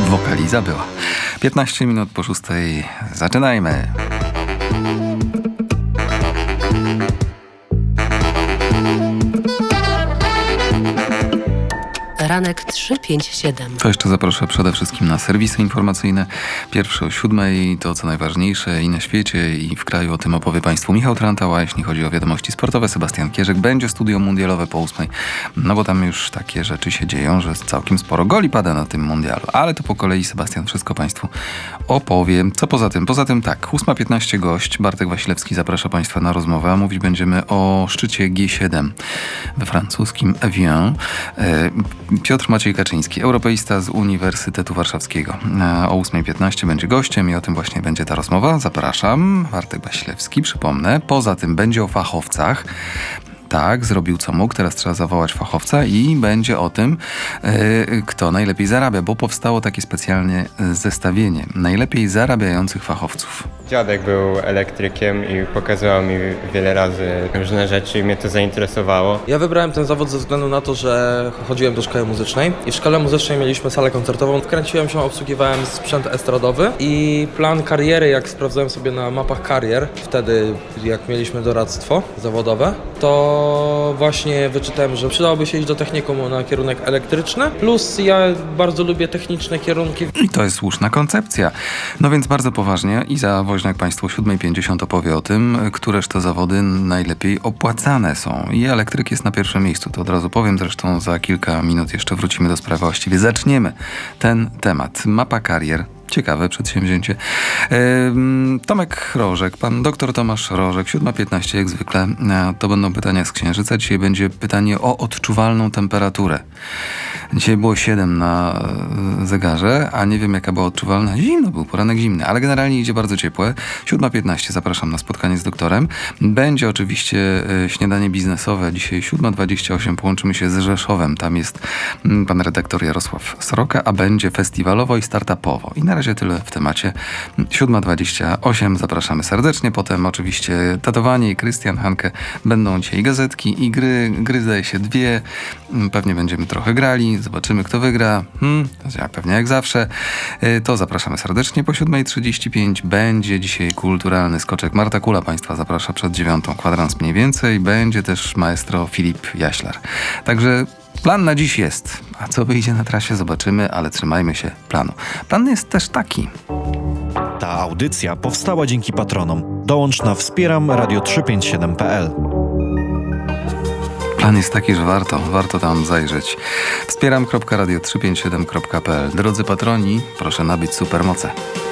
Wokaliza była. 15 minut po 6. Zaczynajmy. Ranek 357. To jeszcze zaproszę przede wszystkim na serwisy informacyjne. Pierwszy o 7, to co najważniejsze i na świecie, i w kraju. O tym opowie Państwu Michał Trantała. Jeśli chodzi o wiadomości sportowe, Sebastian Kierzek. Będzie studio mundialowe po 8, no bo tam już takie rzeczy się dzieją, że całkiem sporo goli pada na tym mundialu. Ale to po kolei Sebastian wszystko Państwu opowie. Co poza tym? Poza tym tak, 8:15 gość. Bartek Wasilewski zaprasza Państwa na rozmowę, a mówić będziemy o szczycie G7 we francuskim Evian. Piotr Maciej Kaczyński, europeista z Uniwersytetu Warszawskiego. O 8:15 będzie gościem i o tym właśnie będzie ta rozmowa. Zapraszam. Bartek Wasilewski, przypomnę. Poza tym będzie o fachowcach. Tak, zrobił co mógł, teraz trzeba zawołać fachowca i będzie o tym, kto najlepiej zarabia, bo powstało takie specjalnie zestawienie najlepiej zarabiających fachowców. Dziadek był elektrykiem i pokazywał mi wiele razy różne rzeczy i mnie to zainteresowało. Ja wybrałem ten zawód ze względu na to, że chodziłem do szkoły muzycznej i w szkole muzycznej mieliśmy salę koncertową. Wkręciłem się, obsługiwałem sprzęt estradowy i plan kariery, jak sprawdzałem sobie na mapach karier, wtedy jak mieliśmy doradztwo zawodowe, to właśnie wyczytałem, że przydałoby się iść do technikum na kierunek elektryczny, plus ja bardzo lubię techniczne kierunki. I to jest słuszna koncepcja. No więc bardzo poważnie Iza Woźniak Państwu o 7:50 opowie o tym, któreż to zawody najlepiej opłacane są. I elektryk jest na pierwszym miejscu, to od razu powiem, zresztą za kilka minut jeszcze wrócimy do sprawy, właściwie zaczniemy ten temat. Mapa karier. Ciekawe przedsięwzięcie. Tomek Rożek, pan doktor Tomasz Rożek, 7:15 jak zwykle. To będą pytania z Księżyca. Dzisiaj będzie pytanie o odczuwalną temperaturę. Dzisiaj było 7 na zegarze, a nie wiem jaka była odczuwalna. Zimno był, poranek zimny, ale generalnie idzie bardzo ciepłe. 7:15 zapraszam na spotkanie z doktorem. Będzie oczywiście śniadanie biznesowe. Dzisiaj 7:28 połączymy się z Rzeszowem. Tam jest pan redaktor Jarosław Sroka, a będzie festiwalowo i startupowo. I na razie tyle w temacie. 7:28 zapraszamy serdecznie. Potem oczywiście tatowanie i Krystian Hanke. Będą dzisiaj gazetki i gry zdaje się 2. Pewnie będziemy trochę grali. Zobaczymy kto wygra. Pewnie jak zawsze. To zapraszamy serdecznie. Po 7:35 będzie dzisiaj kulturalny skoczek. Marta Kula Państwa zaprasza przed 9. Kwadrans mniej więcej. Będzie też maestro Filip Jaślar. Także plan na dziś jest. A co wyjdzie na trasie zobaczymy, ale trzymajmy się planu. Plan jest też taki. Ta audycja powstała dzięki patronom. Dołącz na wspieramradio357.pl. Plan jest taki, że warto tam zajrzeć. Wspieram.radio357.pl. Drodzy patroni, proszę nabyć supermoce.